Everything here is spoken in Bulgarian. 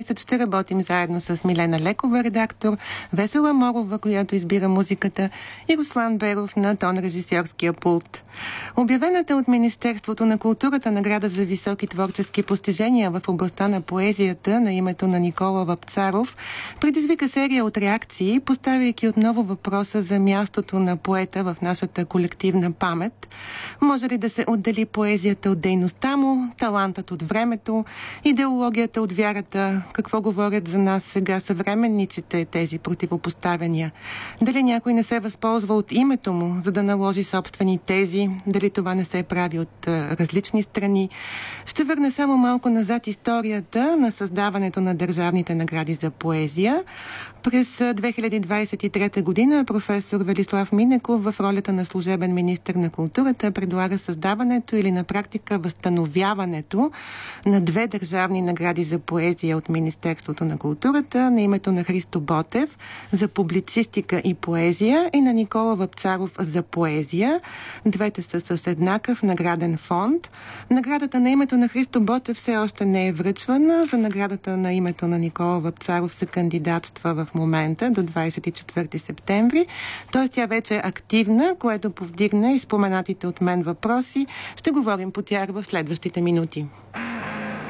месец ще работим заедно с Милена Лекова, редактор, Весела Морова, която избира музиката, и Руслан Беров на тон-режисьорския пулт. Обявената от Министерството на културата награда за високи творчески постижения в областта на поезията на името на Никола Вапцаров предизвика серия от реакции, поставяйки отново въпроса за мястото на поета в нашата колективна памет. Може ли да се отдели поезията от дейността му, талантът от времето, идеологията от вярата? Какво говорят за нас сега съвременниците тези противопоставяния? Дали някой не се възползва от името му, за да наложи собствени тези? Дали това не се прави от различни страни? Ще върна само малко назад историята на създаването на държавните награди за поезия. През 2023 година професор Велислав Минеков в ролята на служебен министър на културата предлага създаването или на практика възстановяването на 2 държавни награди за поезия от Министерството на културата на името на Христо Ботев за публицистика и поезия и на Никола Вапцаров за поезия. Двете са с еднакъв награден фонд. Наградата на името на Христо Ботев все още не е връчвана. За наградата на името на Никола Вапцаров се кандидатства в момента до 24 септември. Т.е. тя вече е активна, което повдигна и споменатите от мен въпроси. Ще говорим по тях в следващите минути.